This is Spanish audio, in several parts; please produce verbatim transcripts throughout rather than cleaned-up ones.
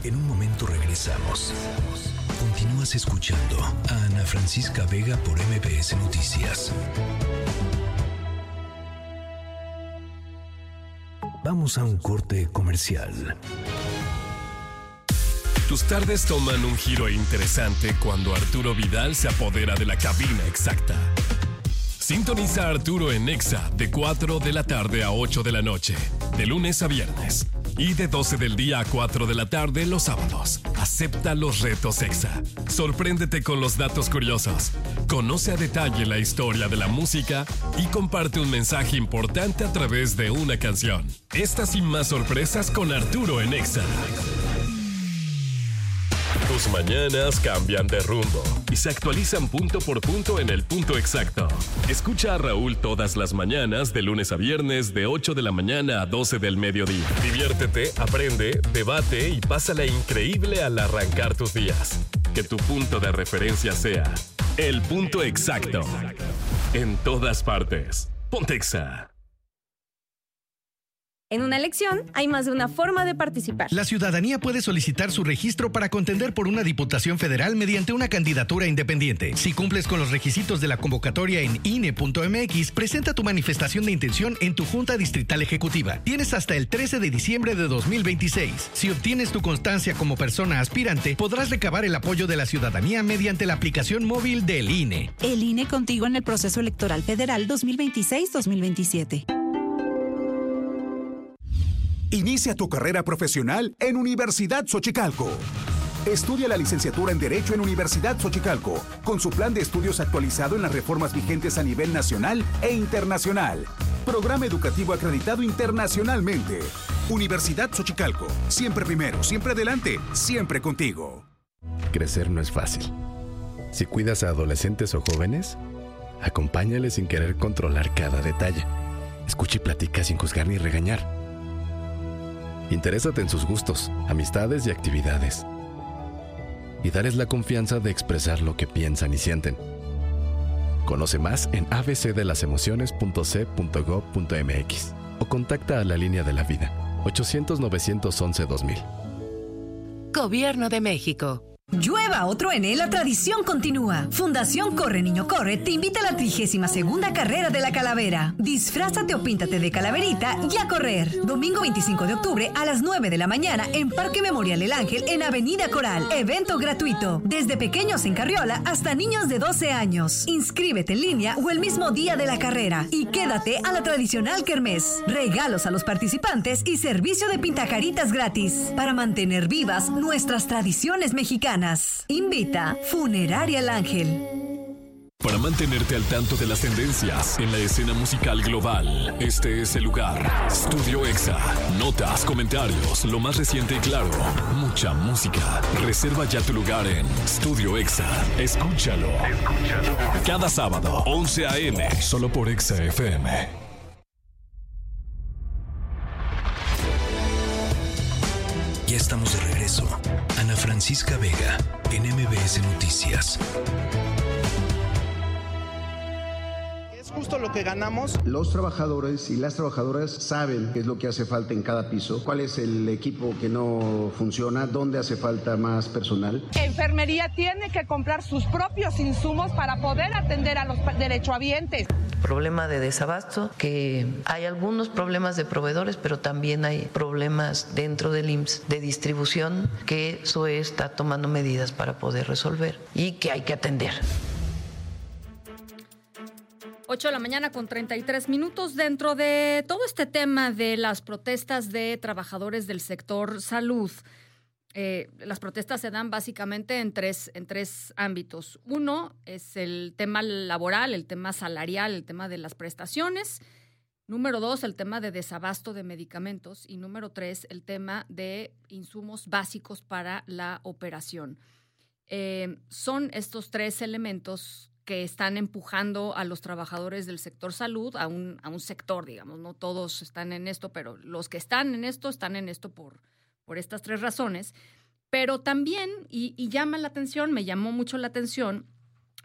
En un momento regresamos. Continúas escuchando a Ana Francisca Vega por M B S Noticias. Vamos a un corte comercial. Tus tardes toman un giro interesante cuando Arturo Vidal se apodera de la cabina exacta. Sintoniza a Arturo en Exa de cuatro de la tarde a ocho de la noche, de lunes a viernes. Y de doce del día a cuatro de la tarde los sábados. Acepta los retos Exa. Sorpréndete con los datos curiosos. Conoce a detalle la historia de la música y comparte un mensaje importante a través de una canción. Estas y más sorpresas con Arturo en Exa. Tus mañanas cambian de rumbo y se actualizan punto por punto en el punto exacto. Escucha a Raúl todas las mañanas de lunes a viernes de ocho de la mañana a doce del mediodía. Diviértete, aprende, debate y pásala increíble al arrancar tus días. Que tu punto de referencia sea el punto exacto. En todas partes. Ponte Exa. En una elección hay más de una forma de participar. La ciudadanía puede solicitar su registro para contender por una diputación federal mediante una candidatura independiente. Si cumples con los requisitos de la convocatoria en I N E punto M X, presenta tu manifestación de intención en tu Junta Distrital Ejecutiva. Tienes hasta el trece de diciembre de dos mil veintiséis. Si obtienes tu constancia como persona aspirante, podrás recabar el apoyo de la ciudadanía mediante la aplicación móvil del I N E. El I N E contigo en el proceso electoral federal dos mil veintiséis dos mil veintisiete. Inicia tu carrera profesional en Universidad Xochicalco. Estudia la licenciatura en Derecho en Universidad Xochicalco, con su plan de estudios actualizado en las reformas vigentes a nivel nacional e internacional. Programa educativo acreditado internacionalmente. Universidad Xochicalco, siempre primero, siempre adelante, siempre contigo. Crecer no es fácil. Si cuidas a adolescentes o jóvenes, acompáñales sin querer controlar cada detalle. Escucha y platica sin juzgar ni regañar. Interésate en sus gustos, amistades y actividades. Y dales la confianza de expresar lo que piensan y sienten. Conoce más en a b c de las emociones punto c punto gov punto m x o contacta a la línea de la vida ochocientos novecientos once dos mil. Gobierno de México. Llueva o truene, la tradición continúa. Fundación Corre Niño Corre te invita a la trigésima segunda carrera de la calavera. Disfrázate o píntate de calaverita y a correr. Domingo veinticinco de octubre a las nueve de la mañana en Parque Memorial El Ángel en Avenida Coral. Evento gratuito. Desde pequeños en carriola hasta niños de doce años. Inscríbete en línea o el mismo día de la carrera y quédate a la tradicional kermés. Regalos a los participantes y servicio de pintacaritas gratis para mantener vivas nuestras tradiciones mexicanas. Invita Funeraria El Ángel. Para mantenerte al tanto de las tendencias en la escena musical global, este es el lugar. Studio Exa. Notas, comentarios, lo más reciente y claro, mucha música. Reserva ya tu lugar en Studio Exa. Escúchalo. Escúchalo. Cada sábado, once a eme, solo por Exa F M. Ya estamos de regreso. Ana Francisca Vega, en M B S Noticias. Es justo lo que ganamos. Los trabajadores y las trabajadoras saben qué es lo que hace falta en cada piso, cuál es el equipo que no funciona, dónde hace falta más personal. Enfermería tiene que comprar sus propios insumos para poder atender a los derechohabientes. Problema de desabasto, que hay algunos problemas de proveedores, pero también hay problemas dentro del I M S S de distribución, que S O E está tomando medidas para poder resolver y que hay que atender. ocho de la mañana con treinta y tres minutos. Dentro de todo este tema de las protestas de trabajadores del sector salud, eh, las protestas se dan básicamente en tres, en tres ámbitos. Uno es el tema laboral, el tema salarial, el tema de las prestaciones. Número dos, el tema de desabasto de medicamentos. Y número tres, el tema de insumos básicos para la operación. Eh, son estos tres elementos que están empujando a los trabajadores del sector salud a un, a un sector, digamos. No todos están en esto, pero los que están en esto están en esto por, por estas tres razones. Pero también, y, y llama la atención, me llamó mucho la atención,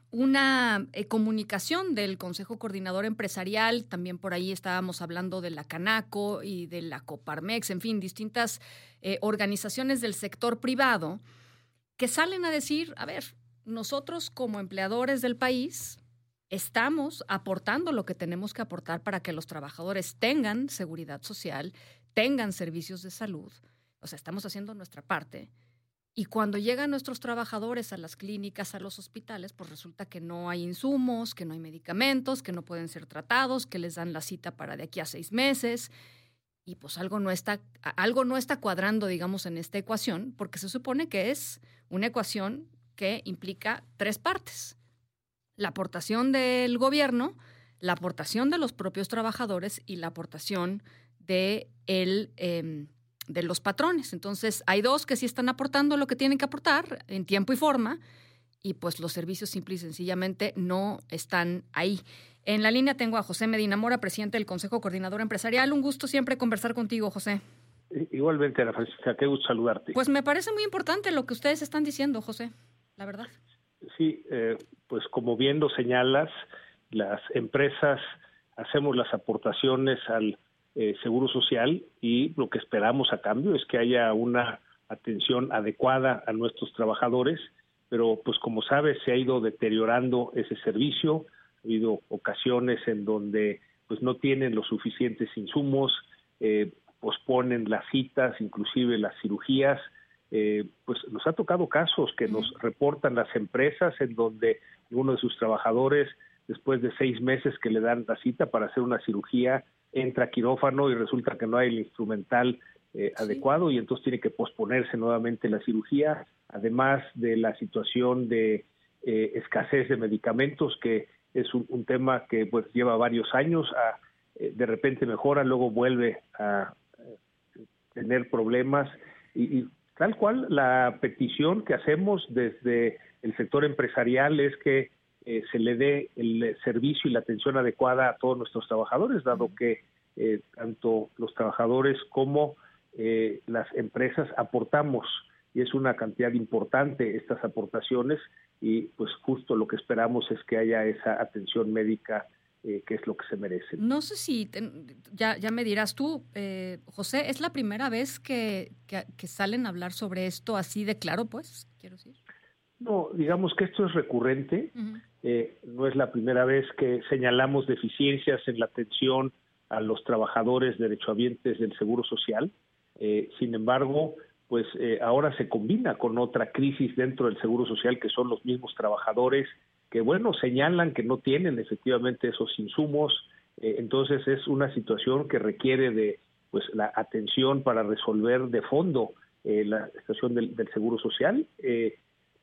una eh, comunicación del Consejo Coordinador Empresarial, también por ahí estábamos hablando de la Canaco y de la Coparmex, en fin, distintas eh, organizaciones del sector privado que salen a decir, a ver, nosotros como empleadores del país estamos aportando lo que tenemos que aportar para que los trabajadores tengan seguridad social, tengan servicios de salud, o sea, estamos haciendo nuestra parte. Y cuando llegan nuestros trabajadores a las clínicas, a los hospitales, pues resulta que no hay insumos, que no hay medicamentos, que no pueden ser tratados, que les dan la cita para de aquí a seis meses. Y pues algo no está, algo no está cuadrando, digamos, en esta ecuación, porque se supone que es una ecuación que implica tres partes. La aportación del gobierno, la aportación de los propios trabajadores y la aportación de el... Eh, de los patrones. Entonces, hay dos que sí están aportando lo que tienen que aportar en tiempo y forma y pues los servicios simple y sencillamente no están ahí. En la línea tengo a José Medina Mora, presidente del Consejo Coordinador Empresarial. Un gusto siempre conversar contigo, José. Igualmente, Ana Francisca, qué gusto saludarte. Pues me parece muy importante lo que ustedes están diciendo, José, la verdad. Sí, eh, pues como bien lo señalas, las empresas hacemos las aportaciones al Eh, seguro social y lo que esperamos a cambio es que haya una atención adecuada a nuestros trabajadores, pero pues como sabes se ha ido deteriorando ese servicio, ha habido ocasiones en donde pues no tienen los suficientes insumos, eh, posponen las citas, inclusive las cirugías, eh, pues nos ha tocado casos que nos reportan las empresas en donde uno de sus trabajadores después de seis meses que le dan la cita para hacer una cirugía entra a quirófano y resulta que no hay el instrumental eh, sí. adecuado y entonces tiene que posponerse nuevamente la cirugía, además de la situación de eh, escasez de medicamentos, que es un, un tema que pues lleva varios años, a, eh, de repente mejora, luego vuelve a eh, tener problemas y, y tal cual la petición que hacemos desde el sector empresarial es que Eh, se le dé el servicio y la atención adecuada a todos nuestros trabajadores, dado que eh, tanto los trabajadores como eh, las empresas aportamos, y es una cantidad importante estas aportaciones, y pues justo lo que esperamos es que haya esa atención médica eh, que es lo que se merecen. No sé si, te, ya, ya me dirás tú, eh, José, ¿es la primera vez que, que, que salen a hablar sobre esto así de claro, pues, quiero decir? No, digamos que esto es recurrente, uh-huh. eh, no es la primera vez que señalamos deficiencias en la atención a los trabajadores derechohabientes del Seguro Social, eh, sin embargo, pues eh, ahora se combina con otra crisis dentro del Seguro Social que son los mismos trabajadores que, bueno, señalan que no tienen efectivamente esos insumos, eh, entonces es una situación que requiere de pues la atención para resolver de fondo eh, la situación del, del Seguro Social. eh,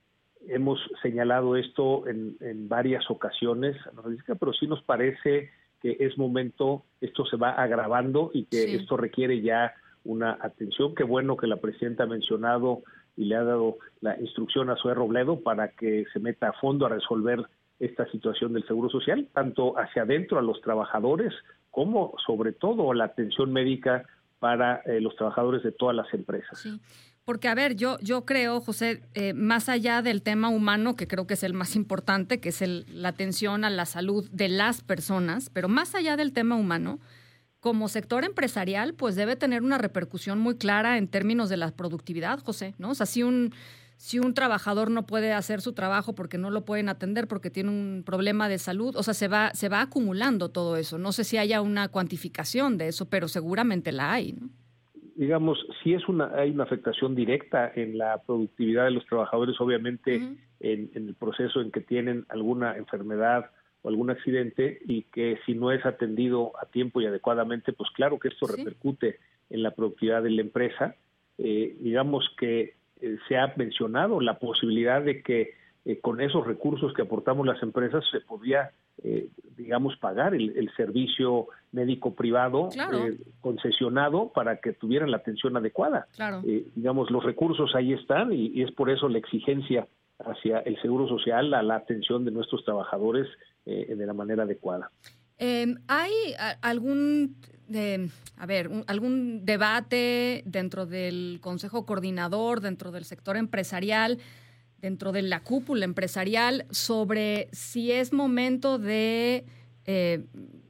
Hemos señalado esto en, en varias ocasiones, pero sí nos parece que es momento, esto se va agravando y que sí. esto requiere ya una atención. Qué bueno que la presidenta ha mencionado y le ha dado la instrucción a Zoé Robledo para que se meta a fondo a resolver esta situación del Seguro Social, tanto hacia adentro a los trabajadores como sobre todo la atención médica para eh, los trabajadores de todas las empresas. Sí. Porque, a ver, yo, yo creo, José, eh, más allá del tema humano, que creo que es el más importante, que es el, la atención a la salud de las personas, pero más allá del tema humano, como sector empresarial, pues debe tener una repercusión muy clara en términos de la productividad, José, ¿no? O sea, si un, si un trabajador no puede hacer su trabajo porque no lo pueden atender, porque tiene un problema de salud, o sea, se va, se va acumulando todo eso. No sé si haya una cuantificación de eso, pero seguramente la hay, ¿no? Digamos, si es una hay una afectación directa en la productividad de los trabajadores, obviamente uh-huh. en, en el proceso en que tienen alguna enfermedad o algún accidente y que si no es atendido a tiempo y adecuadamente, pues claro que esto sí. repercute en la productividad de la empresa. Eh, digamos que eh, se ha mencionado la posibilidad de que eh, con esos recursos que aportamos las empresas se podría Eh, digamos, pagar el, el servicio médico privado claro. eh, concesionado para que tuvieran la atención adecuada. Claro. Eh, digamos, los recursos ahí están y, y es por eso la exigencia hacia el Seguro Social, a la atención de nuestros trabajadores eh, de la manera adecuada. Eh, ¿Hay a, algún, eh, a ver, un, algún debate dentro del Consejo Coordinador, dentro del sector empresarial, dentro de la cúpula empresarial sobre si es momento de, eh,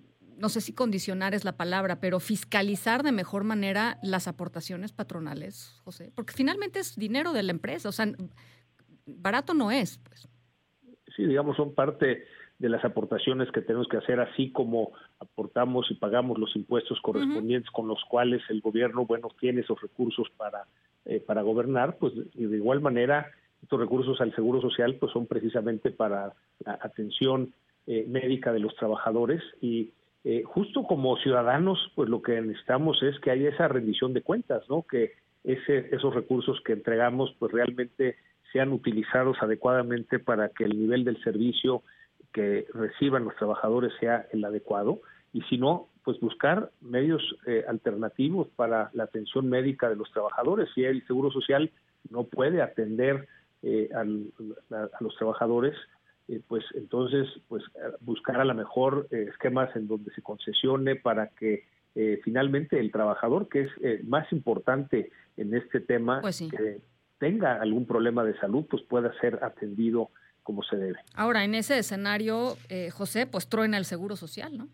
no sé si condicionar es la palabra, pero fiscalizar de mejor manera las aportaciones patronales, José, porque finalmente es dinero de la empresa, o sea, barato no es, pues. Sí, digamos, son parte de las aportaciones que tenemos que hacer, así como aportamos y pagamos los impuestos correspondientes, uh-huh, con los cuales el gobierno, bueno, tiene esos recursos para, eh, para gobernar, pues y de igual manera estos recursos al Seguro Social pues son precisamente para la atención eh, médica de los trabajadores y eh, justo como ciudadanos pues lo que necesitamos es que haya esa rendición de cuentas, ¿no? Que ese, esos recursos que entregamos pues realmente sean utilizados adecuadamente para que el nivel del servicio que reciban los trabajadores sea el adecuado y si no, pues buscar medios eh, alternativos para la atención médica de los trabajadores. Si el Seguro Social no puede atender eh, al, a, a los trabajadores, eh, pues entonces pues buscar a lo mejor eh, esquemas en donde se concesione para que eh, finalmente el trabajador, que es eh, más importante en este tema, pues sí, que tenga algún problema de salud, pues pueda ser atendido como se debe. Ahora, en ese escenario, eh, José, pues truena el Seguro Social, ¿no?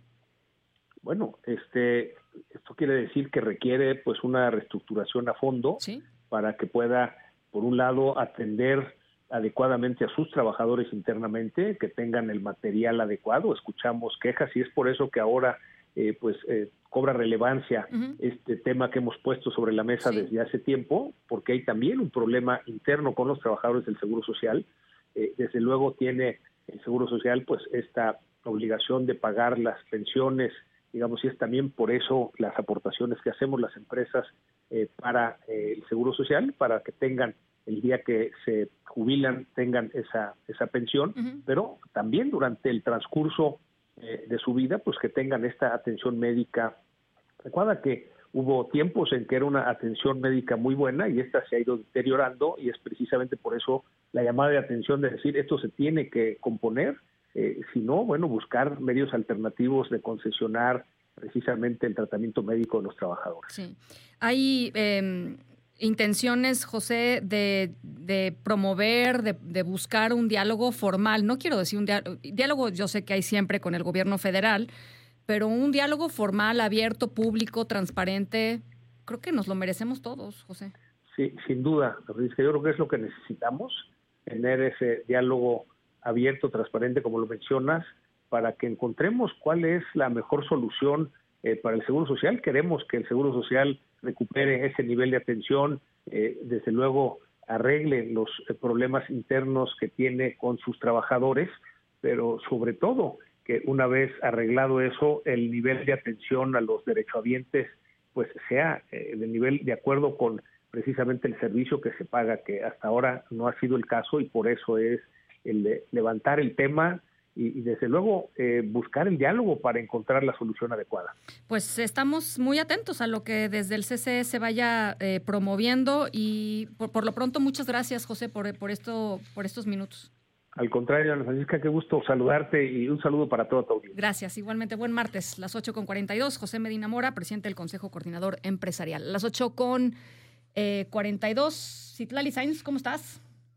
Bueno, este, esto quiere decir que requiere pues una reestructuración a fondo, ¿sí?, para que pueda, por un lado, atender adecuadamente a sus trabajadores internamente, que tengan el material adecuado. Escuchamos quejas y es por eso que ahora eh, pues eh, cobra relevancia uh-huh. este tema que hemos puesto sobre la mesa sí. desde hace tiempo, porque hay también un problema interno con los trabajadores del Seguro Social. Eh, desde luego tiene el Seguro Social pues esta obligación de pagar las pensiones, digamos, y es también por eso las aportaciones que hacemos las empresas eh, para eh, el Seguro Social, para que tengan el día que se jubilan, tengan esa esa pensión, uh-huh. pero también durante el transcurso eh, de su vida, pues que tengan esta atención médica adecuada, que hubo tiempos en que era una atención médica muy buena y esta se ha ido deteriorando y es precisamente por eso la llamada de atención de decir esto se tiene que componer, eh, si no, bueno, buscar medios alternativos de concesionar precisamente el tratamiento médico de los trabajadores. Sí. Hay eh, intenciones, José, de, de promover, de, de buscar un diálogo formal. No quiero decir un diálogo, diálogo yo sé que hay siempre con el gobierno federal, pero un diálogo formal, abierto, público, transparente, creo que nos lo merecemos todos, José. Sí, sin duda, yo creo que es lo que necesitamos, tener ese diálogo abierto, transparente, como lo mencionas, para que encontremos cuál es la mejor solución eh, para el Seguro Social. Queremos que el Seguro Social recupere ese nivel de atención, eh, desde luego arregle los eh, problemas internos que tiene con sus trabajadores, pero sobre todo que una vez arreglado eso, el nivel de atención a los derechohabientes pues sea eh, de nivel de acuerdo con precisamente el servicio que se paga, que hasta ahora no ha sido el caso y por eso es el de levantar el tema y, y desde luego eh, buscar el diálogo para encontrar la solución adecuada. Pues estamos muy atentos a lo que desde el C C E se vaya eh, promoviendo y por, por lo pronto muchas gracias, José, por, por, esto, por estos minutos. Al contrario, Ana Francisca, qué gusto saludarte y un saludo para toda tu audiencia. Gracias, igualmente. Buen martes, las ocho con cuarenta y dos. José Medina Mora, presidente del Consejo Coordinador Empresarial. Las ocho con cuarenta y dos. Citlali Sainz, ¿cómo estás?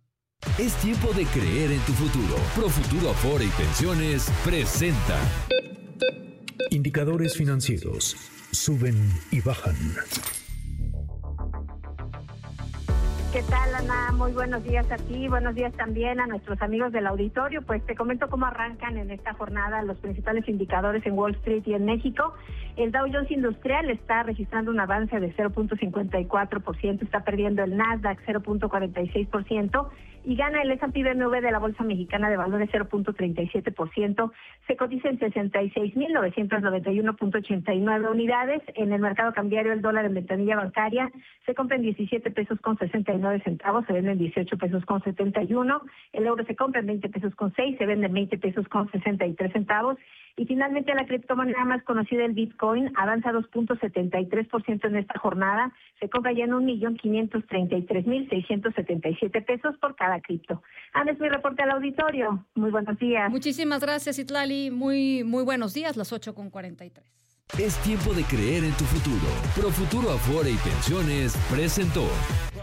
Es tiempo de creer en tu futuro. Profuturo Afore y Pensiones presenta. Indicadores financieros suben y bajan. ¿Qué tal, Ana? Muy buenos días a ti, buenos días también a nuestros amigos del auditorio. Pues te comento cómo arrancan en esta jornada los principales indicadores en Wall Street y en México. El Dow Jones Industrial está registrando un avance de cero punto cincuenta y cuatro por ciento, está perdiendo el Nasdaq cero punto cuarenta y seis por ciento y gana el S and P B M W de la Bolsa Mexicana de Valores cero punto treinta y siete por ciento, se cotiza en sesenta y seis mil novecientos noventa y uno punto ochenta y nueve unidades. En el mercado cambiario el dólar en ventanilla bancaria se compra en diecisiete pesos con sesenta y nueve centavos, se vende en dieciocho pesos con setenta y uno, el euro se compra en veinte pesos con seis, se vende en veinte pesos con sesenta y tres centavos. Y finalmente la criptomoneda más conocida, el Bitcoin, avanza dos punto setenta y tres por ciento en esta jornada. Se compra ya en un millón quinientos treinta y tres mil seiscientos setenta y siete pesos por cada cripto. Ana, es mi reporte al auditorio. Muy buenos días. Muchísimas gracias, Citlali. Muy, muy buenos días, las ocho con cuarenta y tres. Es tiempo de creer en tu futuro. Profuturo Afore y Pensiones presentó